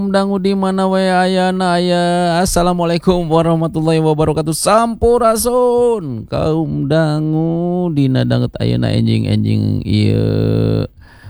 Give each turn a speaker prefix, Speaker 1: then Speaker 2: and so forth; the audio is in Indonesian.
Speaker 1: Dangu di mana wae ayana aya. Assalamualaikum warahmatullahi wabarakatuh. Sampurasun. Kaum dangu dina danget ayeuna enjing-enjing ieu